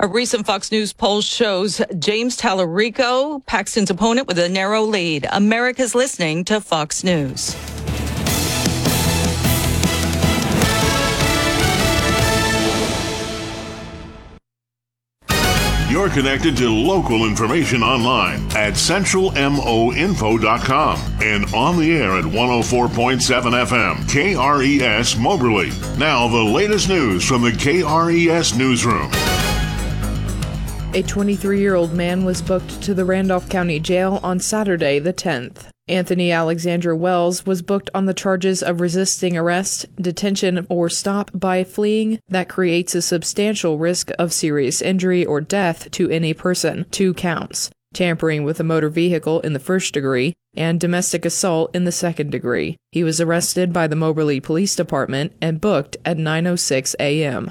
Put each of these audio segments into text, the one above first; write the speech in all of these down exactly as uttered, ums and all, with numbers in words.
A recent Fox News poll shows James Tallarico, Paxton's opponent, with a narrow lead. America's listening to Fox News. You're connected to local information online at central mo info dot com and on the air at one oh four point seven F M, K R E S Moberly. Now the latest news from the K R E S newsroom. A twenty-three-year-old man was booked to the Randolph County Jail on Saturday the tenth. Anthony Alexander Wells was booked on the charges of resisting arrest, detention, or stop by fleeing that creates a substantial risk of serious injury or death to any person, two counts, tampering with a motor vehicle in the first degree, and domestic assault in the second degree. He was arrested by the Moberly Police Department and booked at nine oh six a.m.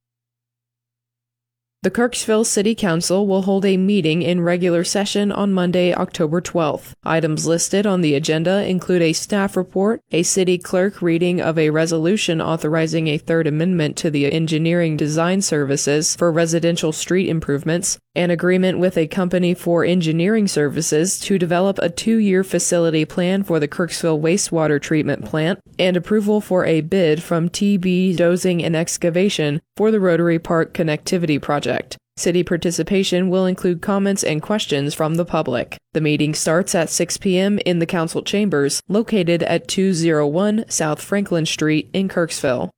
The Kirksville City Council will hold a meeting in regular session on Monday, October twelfth. Items listed on the agenda include a staff report, a city clerk reading of a resolution authorizing a third amendment to the engineering design services for residential street improvements, an agreement with a company for engineering services to develop a two-year facility plan for the Kirksville wastewater treatment plant, and approval for a bid from T B Dozing and Excavation for the Rotary Park Connectivity Project. City participation will include comments and questions from the public. The meeting starts at six p.m. in the council chambers, located at two oh one South Franklin Street in Kirksville.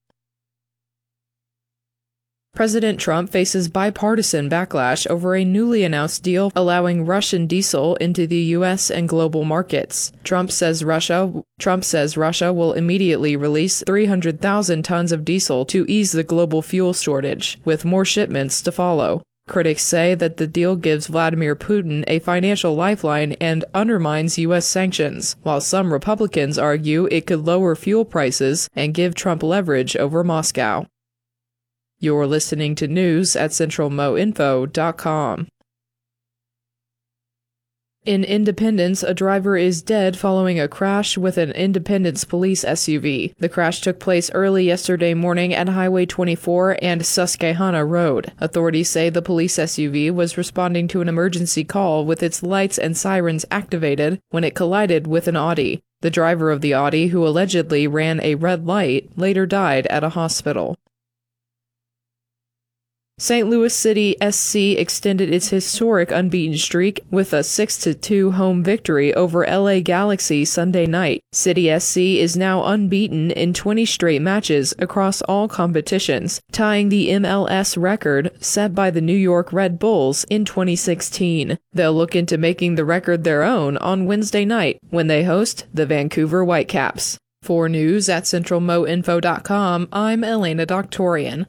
President Trump faces bipartisan backlash over a newly announced deal allowing Russian diesel into the U S and global markets. Trump says Russia Trump says Russia will immediately release three hundred thousand tons of diesel to ease the global fuel shortage, with more shipments to follow. Critics say that the deal gives Vladimir Putin a financial lifeline and undermines U S sanctions, while some Republicans argue it could lower fuel prices and give Trump leverage over Moscow. You're listening to news at central mo info dot com. In Independence, a driver is dead following a crash with an Independence police S U V. The crash took place early yesterday morning at Highway twenty-four and Susquehanna Road. Authorities say the police S U V was responding to an emergency call with its lights and sirens activated when it collided with an Audi. The driver of the Audi, who allegedly ran a red light, later died at a hospital. Saint Louis City S C extended its historic unbeaten streak with a six to two home victory over L A Galaxy Sunday night. City S C is now unbeaten in twenty straight matches across all competitions, tying the M L S record set by the New York Red Bulls in twenty sixteen. They'll look into making the record their own on Wednesday night when they host the Vancouver Whitecaps. For news at central mo info dot com, I'm Elena Doctorian.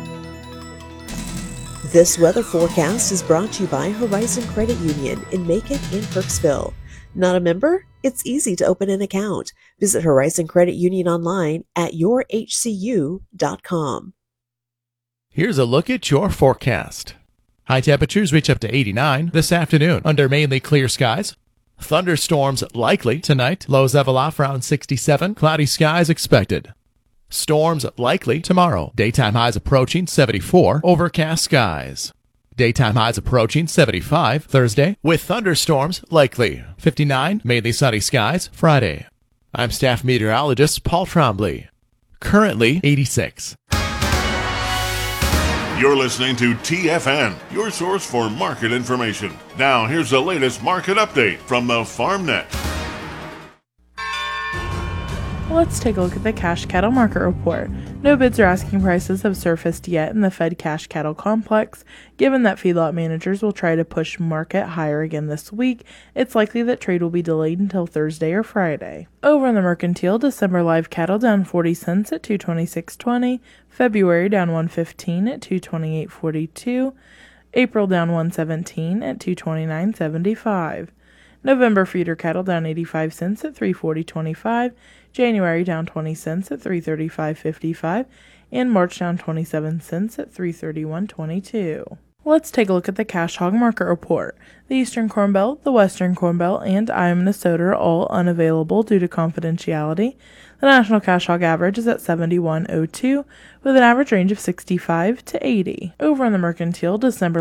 This weather forecast is brought to you by Horizon Credit Union in Macon and Kirksville. Not a member? It's easy to open an account. Visit Horizon Credit Union online at your h c u dot com. Here's a look at your forecast. High temperatures reach up to eighty-nine this afternoon under mainly clear skies. Thunderstorms likely tonight. Lows level off around sixty-seven. Cloudy skies expected. Storms likely tomorrow. Daytime highs approaching seventy-four. Overcast skies. Daytime highs approaching seventy-five Thursday, with thunderstorms likely. fifty-nine, mainly sunny skies Friday. I'm staff meteorologist Paul Trombley. Currently eighty-six. You're listening to T F N, your source for market information. Now here's the latest market update from the FarmNet. Let's take a look at the cash cattle market report. No bids or asking prices have surfaced yet in the Fed cash cattle complex. Given that feedlot managers will try to push market higher again this week, it's likely that trade will be delayed until Thursday or Friday. Over on the mercantile, December live cattle down forty cents at two twenty-six twenty, February down one fifteen at two twenty-eight forty-two, April down one seventeen at two twenty-nine seventy-five. November feeder cattle down eighty-five cents at three forty twenty-five, January down twenty cents at three thirty-five fifty-five, and March down twenty-seven cents at three thirty-one twenty-two. Let's take a look at the cash hog market report. The Eastern Corn Belt, the Western Corn Belt, and Iowa, Minnesota are all unavailable due to confidentiality. The national cash hog average is at seventy-one oh two, with an average range of sixty-five to eighty. Over on the mercantile, December